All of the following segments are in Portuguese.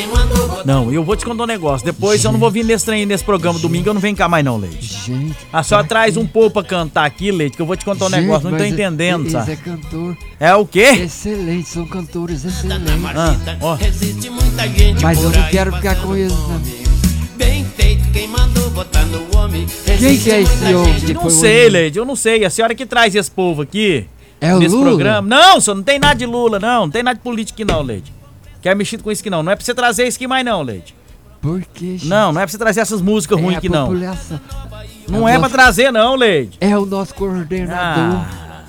Não, eu vou te contar um negócio. Depois eu não vou vir nesse trem, nesse programa domingo, eu não venho cá mais não, Leide. Gente, A senhora traz um povo pra cantar aqui, Leide, que eu vou te contar um negócio, não tô entendendo, eles sabe? é cantor É o quê? excelente, são cantores excelentes. Ó. Mas eu não quero ficar com eles, não. Bem feito, quem mandou botar no homem. Quem que é esse homem? que Não foi o sei, homem? Leide, eu não sei. A senhora que traz esse povo aqui, É o nesse Lula? programa. Não, senhor, não tem nada de Lula, não. Não tem nada de política aqui não, Leide. Quer mexer com isso aqui não. Não é pra você trazer isso aqui mais não, Leide. Por quê, gente? Não, não é pra você trazer essas músicas ruins aqui não. População. Não é pra trazer não, Leide. É o nosso coordenador. Ah,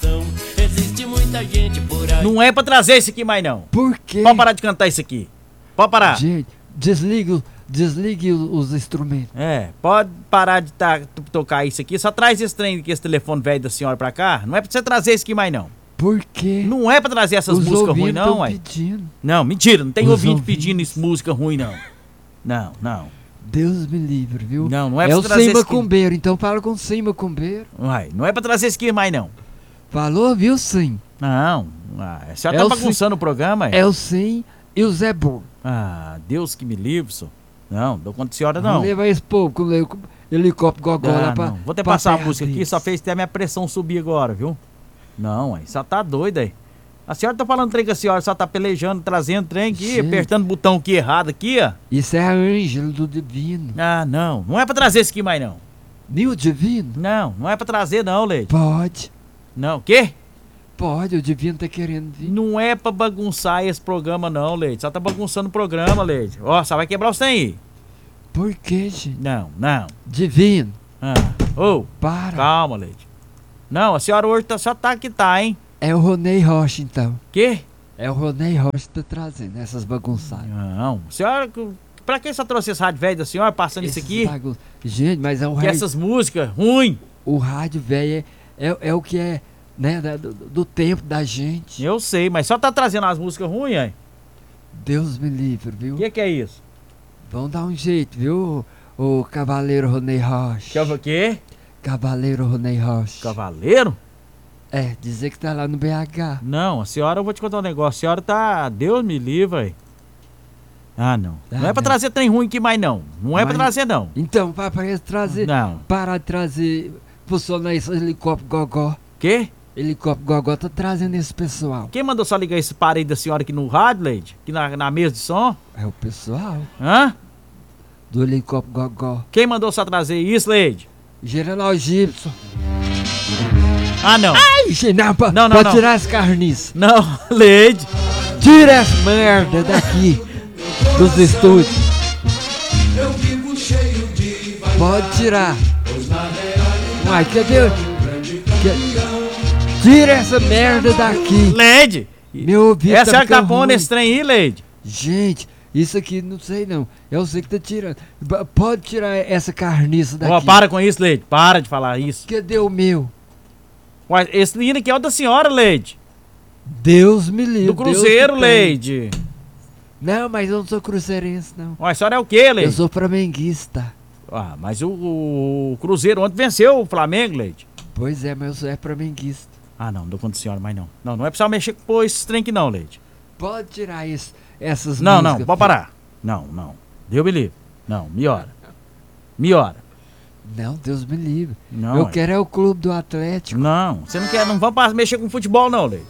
Existe muita gente por aí. não é pra trazer isso aqui mais não. Por quê? Pode parar de cantar isso aqui. Pode parar. Gente, desligue os instrumentos. É, pode parar de tocar isso aqui. Só traz esse trem aqui, esse telefone velho da senhora pra cá. Não é pra você trazer isso aqui mais não. Por quê? Não é pra trazer essas Os músicas ruins ouvintes não, tão ué. pedindo. Não, mentira, não tem Os ouvinte ouvintes. pedindo isso, música ruim não. Não, não. Deus me livre, viu? Não é é pra o trazer sem esse aqui. macumbeiro, então fala com o sem macumbeiro. Uai, não é pra trazer isso aqui mais não. Falou, viu, sim? Não. A senhora É tá o bagunçando o programa, É o sim e o Zé Bom. Ah, Deus que me livre, senhor. Não, dou conta da senhora Vamos não. levar esse povo com o helicóptero gogó lá pra... não. Vou até pra passar a terra música aqui, deles. só fez até a minha pressão subir agora, viu? Não, aí, só tá doida aí. A senhora tá falando trem que a senhora só tá pelejando, trazendo trem aqui, Gente. apertando o botão aqui errado aqui, ó. Isso é a Ângela do Divino. Ah, não. Não é pra trazer isso aqui mais não. Nil Divino? Não é pra trazer não, Leide. Pode. Não, o quê? Pode, o Divino tá querendo vir. Não é pra bagunçar esse programa não, Leide. Só tá bagunçando o programa, Leide. Ó, só vai quebrar os trem aí. Por quê, gente? Não. Divino, Ah, ô, para. calma, Leide. Não, a senhora hoje só tá que tá, hein? É o Ronei Rocha, então. Quê? É o Ronei Rocha que tá trazendo essas bagunçadas. Não, senhora, pra que só trouxe esse rádio velho da senhora passando isso Esses aqui? Gente, mas é o Que rádio, essas músicas ruim. o rádio velho é o que é, né, do tempo da gente. Eu sei, mas só tá trazendo as músicas ruins, aí. Deus me livre, viu? O que é isso? Vamos dar um jeito, viu? O Cavaleiro Ronei Rocha. Que é o quê? Cavaleiro Ronei Rocha. Cavaleiro? É, dizer que tá lá no BH. Não, a senhora, eu vou te contar um negócio. A senhora tá. Deus me livre, aí. Ah, não. Ah, Não é pra não. trazer trem ruim aqui mais, não. Não é pra Mas- trazer, não. Então, para eles trazer. Não. Parar de trazer. Funcionar esse helicóptero gogó. Quê? Helicóptero gogó tá trazendo esse pessoal. Quem mandou só ligar esse par aí da senhora aqui no rádio, Leide? Aqui na mesa de som? É o pessoal Hã? do helicóptero gogó. Quem mandou só trazer isso, Leide? General Gibson. Ah, não. Ixi, não, Não, não, pode não. tirar as carniças. Não, Leide. Tira essa merda daqui dos estúdios. Pode tirar. Uai, cadê? Tira essa merda daqui. Leide. Meu ouvido Essa é a que tá ficando pondo ruim. esse trem aí, Leide. Gente, isso aqui não sei não. Eu sei que tá tirando. Pode tirar essa carniça daqui. Ó, para com isso, Leide. Para de falar isso. Cadê o meu? Ué, esse hino aqui é o da senhora, Leide. Deus me livre. Do Deus Cruzeiro, que tem. Leide. Não, mas eu não sou cruzeirense, não. Ué, a senhora é o quê, Eu Leide? sou flamenguista. Ah, mas o Cruzeiro ontem venceu o Flamengo, Leide. Pois é, mas eu sou flamenguista. Ah, não dou conta da senhora, mas não. Não é pra senhora mexer com esses trem aqui não, Leide. Pode tirar essas Não, músicas. pode parar. Não. Deus me livre. Não, melhora. Não, Deus me livre. Não, Eu ué. quero é o clube do Atlético. Não, você não quer, não vamos mexer com futebol não, Leide.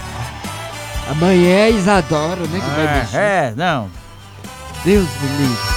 Amanhã é Isadora, né? Que vai mexer. Não. Deus me livre.